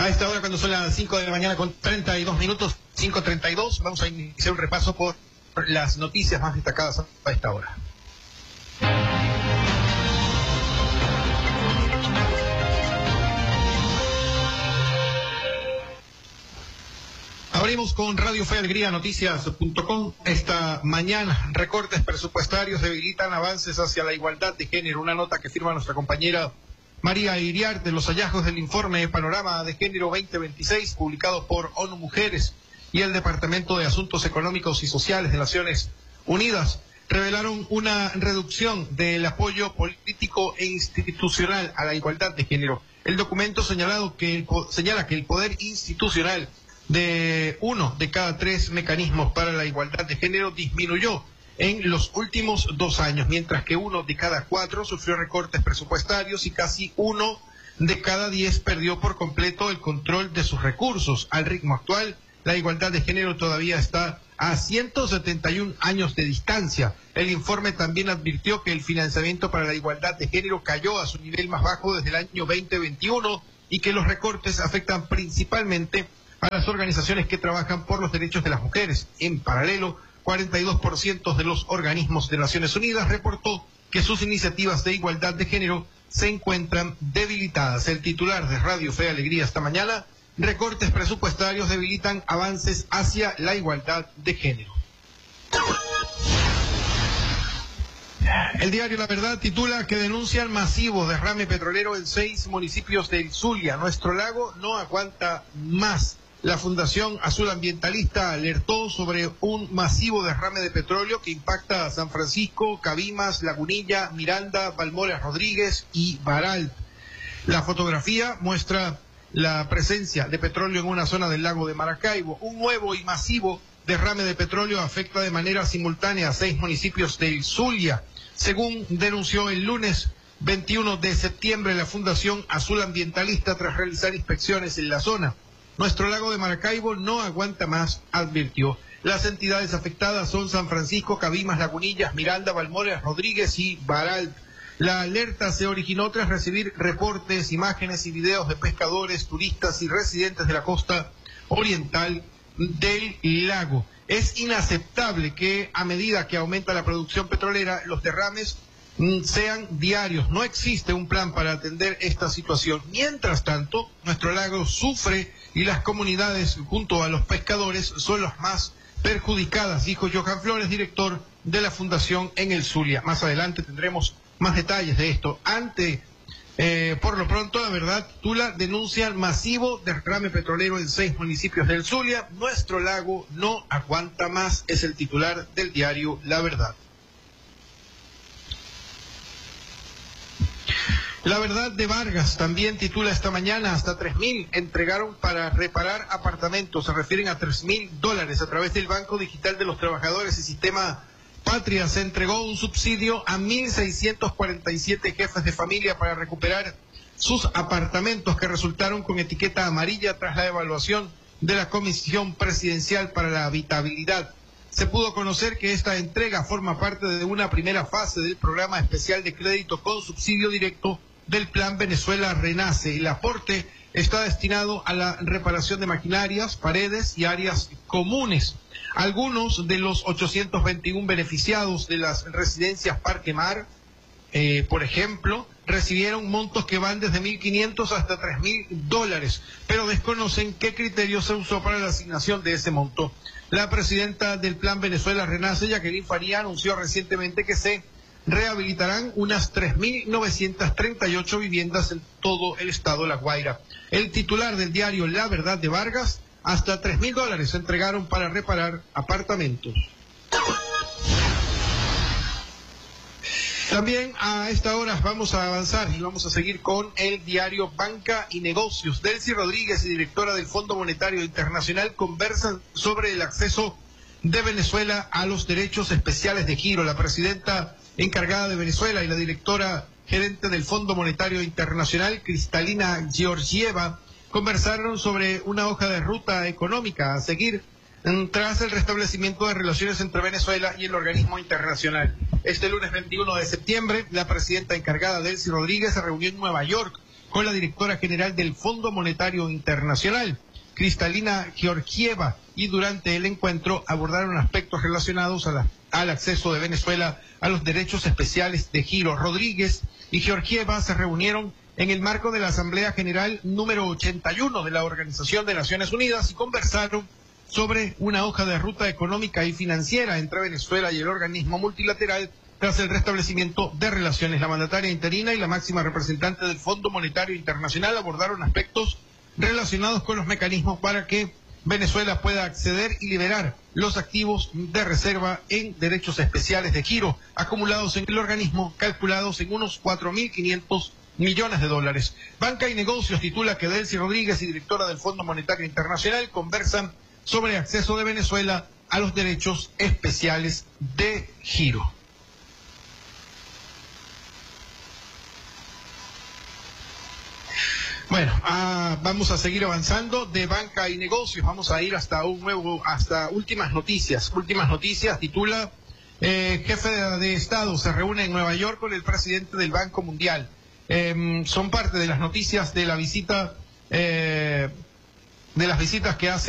A esta hora, cuando son las 5 de la mañana con 32 minutos, 5:32, vamos a iniciar un repaso por las noticias más destacadas a esta hora. Abrimos con Radio Fe Alegría Noticias.com. Esta mañana, recortes presupuestarios debilitan avances hacia la igualdad de género. Una nota que firma nuestra compañera María Iriar de los hallazgos del informe Panorama de Género 2026, publicado por ONU Mujeres y el Departamento de Asuntos Económicos y Sociales de Naciones Unidas, revelaron una reducción del apoyo político e institucional a la igualdad de género. El documento señala que el poder institucional de 1 de cada 3 mecanismos para la igualdad de género disminuyó en los últimos 2 años, mientras que 1 de cada 4 sufrió recortes presupuestarios y casi 1 de cada 10 perdió por completo el control de sus recursos. Al ritmo actual, la igualdad de género todavía está a 171 años de distancia. El informe también advirtió que el financiamiento para la igualdad de género cayó a su nivel más bajo desde el año 2021 y que los recortes afectan principalmente a las organizaciones que trabajan por los derechos de las mujeres. En paralelo, 42% de los organismos de Naciones Unidas reportó que sus iniciativas de igualdad de género se encuentran debilitadas. El titular de Radio Fe Alegría esta mañana: recortes presupuestarios debilitan avances hacia la igualdad de género. El diario La Verdad titula que denuncian masivo derrame petrolero en 6 municipios del Zulia. Nuestro lago no aguanta más. La Fundación Azul Ambientalista alertó sobre un masivo derrame de petróleo que impacta a San Francisco, Cabimas, Lagunilla, Miranda, Balmores Rodríguez y Baral. La fotografía muestra la presencia de petróleo en una zona del lago de Maracaibo. Un nuevo y masivo derrame de petróleo afecta de manera simultánea a 6 municipios del Zulia, según denunció el lunes 21 de septiembre la Fundación Azul Ambientalista tras realizar inspecciones en la zona. Nuestro lago de Maracaibo no aguanta más, advirtió. Las entidades afectadas son San Francisco, Cabimas, Lagunillas, Miranda, Balmores Rodríguez y Baral. La alerta se originó tras recibir reportes, imágenes y videos de pescadores, turistas y residentes de la costa oriental del lago. Es inaceptable que a medida que aumenta la producción petrolera, los derrames sean diarios. No existe un plan para atender esta situación. Mientras tanto, nuestro lago sufre y las comunidades junto a los pescadores son las más perjudicadas, dijo Johan Flores, director de la Fundación en el Zulia. Más adelante tendremos más detalles de esto. Por lo pronto, La Verdad titula: denuncian masivo derrame petrolero en 6 municipios del Zulia. Nuestro lago no aguanta más, es el titular del diario La Verdad. La Verdad de Vargas también titula esta mañana: hasta 3.000 entregaron para reparar apartamentos. Se refieren a $3.000 a través del Banco Digital de los Trabajadores y Sistema Patria. Se entregó un subsidio a 1.647 jefes de familia para recuperar sus apartamentos que resultaron con etiqueta amarilla tras la evaluación de la Comisión Presidencial para la Habitabilidad. Se pudo conocer que esta entrega forma parte de una primera fase del programa especial de crédito con subsidio directo del Plan Venezuela Renace. El aporte está destinado a la reparación de maquinarias, paredes y áreas comunes. Algunos de los 821 beneficiados de las residencias Parque Mar, por ejemplo, recibieron montos que van desde $1.500 hasta $3.000, pero desconocen qué criterio se usó para la asignación de ese monto. La presidenta del Plan Venezuela Renace, Jacqueline Faría, anunció recientemente que se rehabilitarán unas 3.938 viviendas en todo el estado de La Guaira. El titular del diario La Verdad de Vargas: hasta $3.000 se entregaron para reparar apartamentos. También a esta hora vamos a avanzar y vamos a seguir con el diario Banca y Negocios. Delcy Rodríguez y directora del Fondo Monetario Internacional conversan sobre el acceso de Venezuela a los derechos especiales de giro. La presidenta encargada de Venezuela y la directora gerente del Fondo Monetario Internacional, Cristalina Georgieva, conversaron sobre una hoja de ruta económica a seguir tras el restablecimiento de relaciones entre Venezuela y el organismo internacional. Este lunes 21 de septiembre, la presidenta encargada, Delcy Rodríguez, se reunió en Nueva York con la directora general del Fondo Monetario Internacional, Kristalina Georgieva, y durante el encuentro abordaron aspectos relacionados al acceso de Venezuela a los derechos especiales de giro. Rodríguez y Georgieva se reunieron en el marco de la Asamblea General número 81 de la Organización de Naciones Unidas y conversaron sobre una hoja de ruta económica y financiera entre Venezuela y el organismo multilateral tras el restablecimiento de relaciones. La mandataria interina y la máxima representante del Fondo Monetario Internacional abordaron aspectos relacionados con los mecanismos para que Venezuela pueda acceder y liberar los activos de reserva en derechos especiales de giro acumulados en el organismo, calculados en unos 4.500 millones de dólares. Banca y Negocios titula que Delcy Rodríguez y directora del Fondo Monetario Internacional conversan sobre acceso de Venezuela a los derechos especiales de giro. Bueno, vamos a seguir avanzando de Banca y Negocios. Vamos a ir hasta últimas noticias. Últimas noticias titula jefe de Estado se reúne en Nueva York con el presidente del Banco Mundial. Son parte de las noticias de la visita, de las visitas que hace